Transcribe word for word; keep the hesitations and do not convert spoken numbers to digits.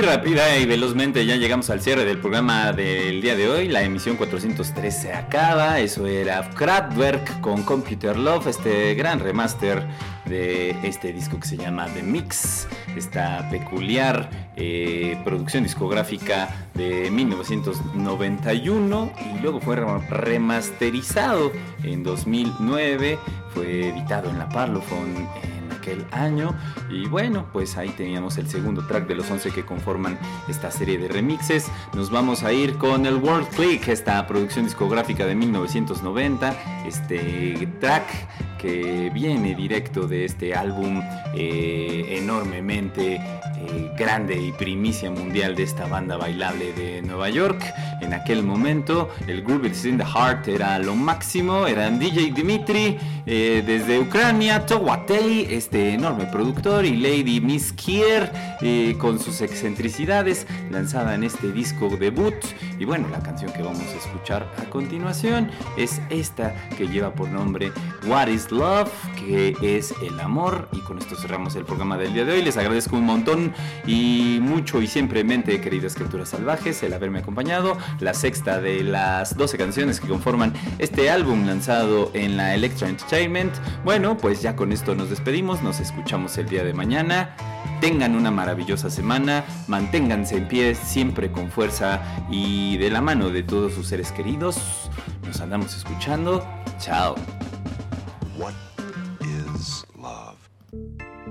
rápida y velozmente ya llegamos al cierre del programa del día de hoy. La emisión cuatrocientos tres se acaba. Eso era Kraftwerk con Computer Love, este gran remaster de este disco que se llama The Mix, esta peculiar eh, producción discográfica de mil novecientos noventa y uno, y luego fue remasterizado en dos mil nueve, fue editado en la Parlophone en aquel año. Y bueno, pues ahí teníamos el segundo track de los once que conforman esta serie de remixes. Nos vamos a ir con el World Click, esta producción discográfica de mil novecientos noventa, este track que viene directo de este álbum eh, enormemente eh, grande y primicia mundial de esta banda bailable de Nueva York. En aquel momento el Groove is in the Heart era lo máximo, eran D J Dimitri eh, desde Ucrania, Towatei, este enorme productor, y Lady Miss Kier eh, con sus excentricidades, lanzada en este disco debut. Y bueno, la canción que vamos a escuchar a continuación es esta que lleva por nombre What is Love, que es el amor. Y con esto cerramos el programa del día de hoy. Les agradezco un montón y mucho y siempremente, queridas criaturas salvajes, el haberme acompañado. La sexta de las doce canciones que conforman este álbum lanzado en la Electra Entertainment. Bueno, pues ya con esto nos despedimos. Nos escuchamos el día de mañana. Tengan una maravillosa semana, manténganse en pie siempre con fuerza y de la mano de todos sus seres queridos. Nos andamos escuchando. Chao. What